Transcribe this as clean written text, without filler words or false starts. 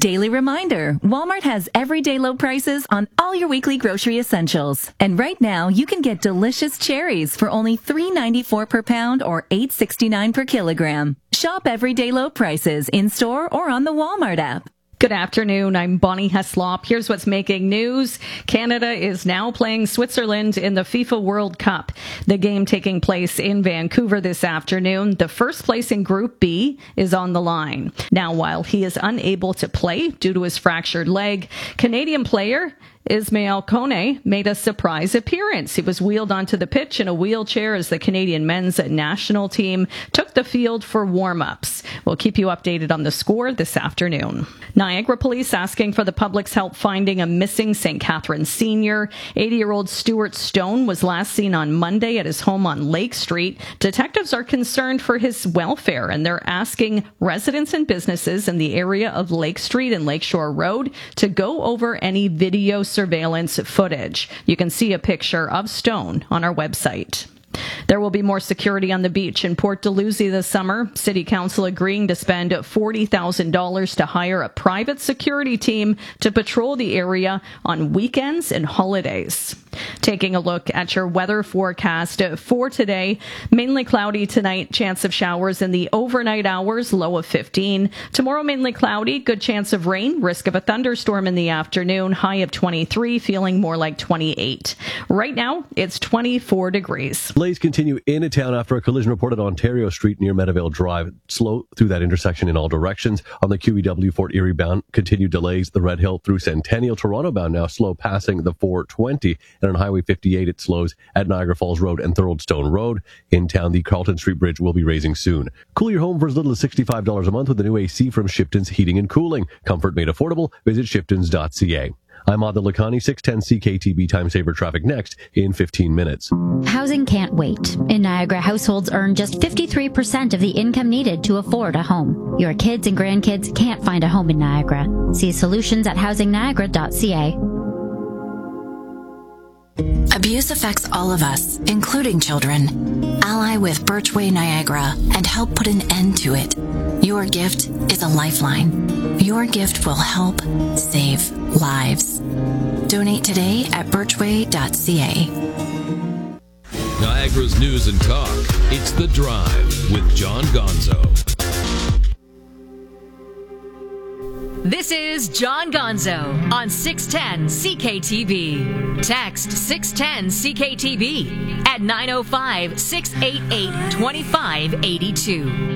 Daily reminder, Walmart has everyday low prices on all your weekly grocery essentials. And right now, you can get delicious cherries for only $3.94 per pound or $8.69 per kilogram. Shop everyday low prices in-store or on the Walmart app. Good afternoon. I'm Bonnie Heslop. Here's what's making news. Canada is now playing Switzerland in the FIFA World Cup. The game taking place in Vancouver this afternoon. The first place in Group B is on the line. Now, while he is unable to play due to his fractured leg, Canadian player Ismail Kone made a surprise appearance. He was wheeled onto the pitch in a wheelchair as the Canadian men's national team took the field for warm-ups. We'll keep you updated on the score this afternoon. Niagara police asking for the public's help finding a missing St. Catharines senior. 80-year-old Stuart Stone was last seen on Monday at his home on Lake Street. Detectives are concerned for his welfare, and they're asking residents and businesses in the area of Lake Street and Lakeshore Road to go over any video surveillance footage. You can see a picture of Stone on our website. There will be more security on the beach in Port Dalhousie this summer. City Council agreeing to spend $40,000 to hire a private security team to patrol the area on weekends and holidays. Taking a look at your weather forecast for today, mainly cloudy tonight, chance of showers in the overnight hours, low of 15. Tomorrow, mainly cloudy, good chance of rain, risk of a thunderstorm in the afternoon, high of 23, feeling more like 28. Right now, it's 24 degrees. Delays continue in a town after a collision reported on Ontario Street near Meadowvale Drive. Slow through that intersection in all directions. On the QEW Fort Erie bound, continued delays. The Red Hill through Centennial. Toronto bound now slow passing the 420. And on Highway 58, it slows at Niagara Falls Road and Thorold Stone Road. In town, the Carlton Street Bridge will be raising soon. Cool your home for as little as $65 a month with the new AC from Shipton's Heating and Cooling. Comfort made affordable. Visit shiftons.ca. I'm Adil Lakhani, 610 CKTB Time Saver Traffic next in 15 minutes. Housing can't wait. In Niagara, households earn just 53% of the income needed to afford a home. Your kids and grandkids can't find a home in Niagara. See solutions at housingniagara.ca. Abuse affects all of us, including children. Ally with Birchway Niagara and help put an end to it. Your gift is a lifeline. Your gift will help save lives. Donate today at birchway.ca. Niagara's news and talk. It's The Drive with John Gonzo. This is John Gonzo on 610 CKTB. Text 610 CKTB at 905-688-2582.